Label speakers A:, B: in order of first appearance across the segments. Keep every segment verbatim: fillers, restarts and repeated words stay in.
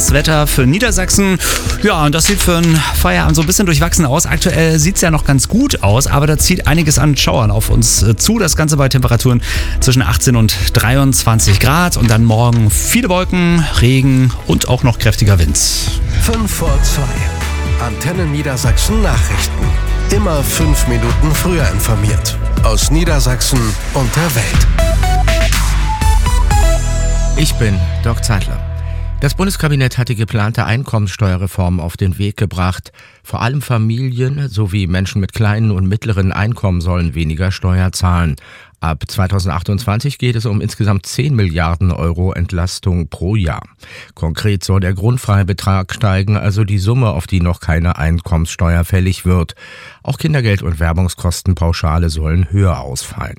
A: das Wetter für Niedersachsen. Ja, und das sieht für einen Feierabend so ein bisschen durchwachsen aus. Aktuell sieht es ja noch ganz gut aus, aber da zieht einiges an Schauern auf uns zu. Das Ganze bei Temperaturen zwischen achtzehn und dreiundzwanzig Grad. Und dann morgen viele Wolken, Regen und auch noch kräftiger Wind.
B: fünf vor zwei. Antenne Niedersachsen Nachrichten. Immer fünf Minuten früher informiert. Aus Niedersachsen und der Welt.
C: Ich bin Dirk Zeitler. Das Bundeskabinett hat die geplante Einkommenssteuerreform auf den Weg gebracht. Vor allem Familien sowie Menschen mit kleinen und mittleren Einkommen sollen weniger Steuer zahlen. Ab zweitausendachtundzwanzig geht es um insgesamt zehn Milliarden Euro Entlastung pro Jahr. Konkret soll der Grundfreibetrag steigen, also die Summe, auf die noch keine Einkommenssteuer fällig wird. Auch Kindergeld- und Werbungskostenpauschale sollen höher ausfallen.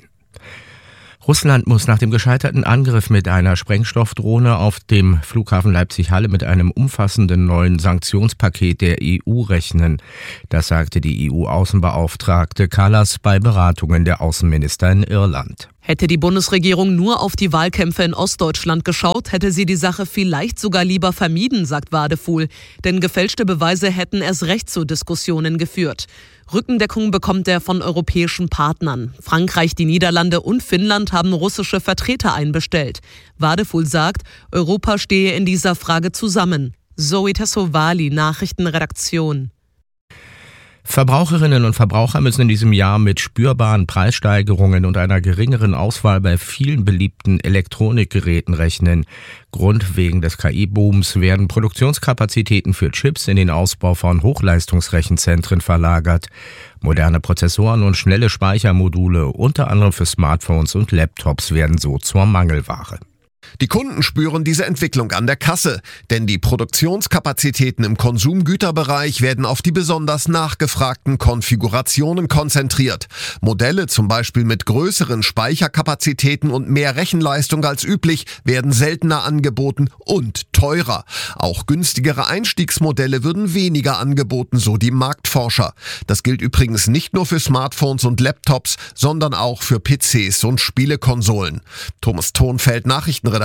C: Russland muss nach dem gescheiterten Angriff mit einer Sprengstoffdrohne auf dem Flughafen Leipzig-Halle mit einem umfassenden neuen Sanktionspaket der E U rechnen. Das sagte die E U-Außenbeauftragte Kallas bei Beratungen der Außenminister in Irland.
D: Hätte die Bundesregierung nur auf die Wahlkämpfe in Ostdeutschland geschaut, hätte sie die Sache vielleicht sogar lieber vermieden, sagt Wadefuhl. Denn gefälschte Beweise hätten erst recht zu Diskussionen geführt. Rückendeckung bekommt er von europäischen Partnern. Frankreich, die Niederlande und Finnland haben russische Vertreter einbestellt. Wadefuhl sagt, Europa stehe in dieser Frage zusammen. Zoe Tassovali, Nachrichtenredaktion.
C: Verbraucherinnen und Verbraucher müssen in diesem Jahr mit spürbaren Preissteigerungen und einer geringeren Auswahl bei vielen beliebten Elektronikgeräten rechnen. Grund wegen des K I-Booms werden Produktionskapazitäten für Chips in den Ausbau von Hochleistungsrechenzentren verlagert. Moderne Prozessoren und schnelle Speichermodule, unter anderem für Smartphones und Laptops, werden so zur Mangelware.
E: Die Kunden spüren diese Entwicklung an der Kasse, denn die Produktionskapazitäten im Konsumgüterbereich werden auf die besonders nachgefragten Konfigurationen konzentriert. Modelle zum Beispiel mit größeren Speicherkapazitäten und mehr Rechenleistung als üblich werden seltener angeboten und teurer. Auch günstigere Einstiegsmodelle würden weniger angeboten, so die Marktforscher. Das gilt übrigens nicht nur für Smartphones und Laptops, sondern auch für P Cs und Spielekonsolen. Thomas Thonfeld, Nachrichtenredaktion.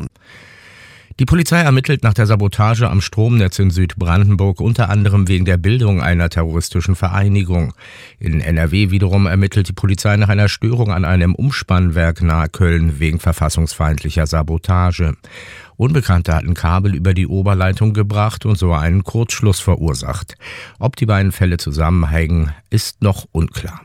C: Die Polizei ermittelt nach der Sabotage am Stromnetz in Südbrandenburg unter anderem wegen der Bildung einer terroristischen Vereinigung. In N R W wiederum ermittelt die Polizei nach einer Störung an einem Umspannwerk nahe Köln wegen verfassungsfeindlicher Sabotage. Unbekannte hatten Kabel über die Oberleitung gebracht und so einen Kurzschluss verursacht. Ob die beiden Fälle zusammenhängen, ist noch unklar.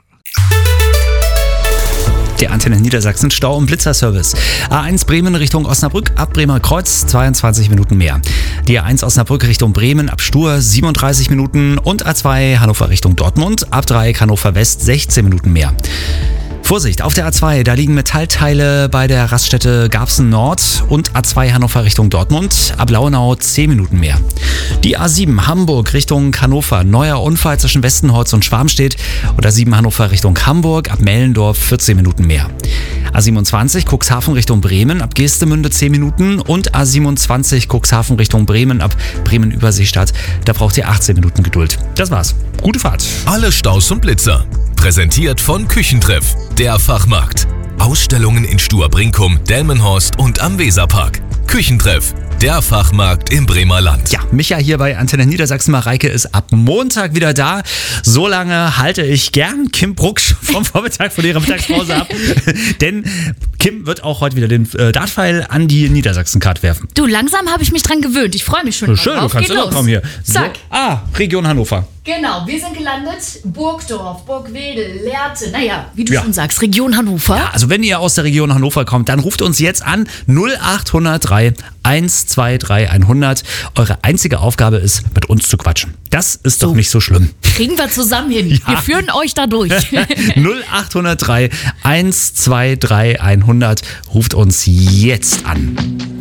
A: Der Antenne Niedersachsen Stau- und Blitzerservice. A eins Bremen Richtung Osnabrück ab Bremer Kreuz zweiundzwanzig Minuten mehr. Die A eins Osnabrück Richtung Bremen ab Stur siebenunddreißig Minuten und A zwei Hannover Richtung Dortmund ab Dreieck Hannover West sechzehn Minuten mehr. Vorsicht, auf der A zwei, da liegen Metallteile bei der Raststätte Garbsen Nord und A zwei Hannover Richtung Dortmund, ab Lauenau zehn Minuten mehr. Die A sieben Hamburg Richtung Hannover, neuer Unfall zwischen Westenholz und Schwarmstedt und A sieben Hannover Richtung Hamburg, ab Mellendorf vierzehn Minuten mehr. A siebenundzwanzig Cuxhaven Richtung Bremen, ab Geestemünde zehn Minuten und A siebenundzwanzig Cuxhaven Richtung Bremen, ab Bremen-Überseestadt, da braucht ihr achtzehn Minuten Geduld. Das war's. Gute Fahrt.
F: Alle Staus und Blitzer. Präsentiert von Küchentreff, der Fachmarkt. Ausstellungen in Stur-Brinkum, Delmenhorst und am Weserpark. Küchentreff, der Fachmarkt im Bremer Land.
A: Ja, Micha hier bei Antenne Niedersachsen. Mareike ist ab Montag wieder da. So lange halte ich gern Kim Brucksch vom Vormittag von ihrer Mittagspause ab. Denn Kim wird auch heute wieder den äh, Dartpfeil an die Niedersachsen-Card werfen.
G: Du, langsam habe ich mich dran gewöhnt. Ich freue mich schon.
A: Schön,
G: drauf.
A: du kannst immer kommen hier. So.
G: Zack.
A: Ah, Region Hannover.
G: Genau, wir sind gelandet. Burgdorf, Burgwedel, Lehrte. Naja, wie du
A: Ja.
G: schon sagst, Region Hannover.
A: Ja, also wenn ihr aus der Region Hannover kommt, dann ruft uns jetzt an null acht null drei eins zwei drei hundert. Eure einzige Aufgabe ist, mit uns zu quatschen. Das ist
G: So.
A: doch nicht so schlimm.
G: Kriegen wir zusammen hin.
A: Ja.
G: Wir führen euch da durch.
A: null acht null drei eins zwei drei hundert. Ruft uns jetzt an.